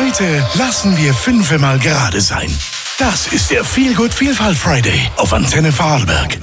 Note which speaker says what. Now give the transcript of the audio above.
Speaker 1: Heute lassen wir 5 mal gerade sein. Das ist der Feel Good Vielfalt Friday auf Antenne Vorarlberg.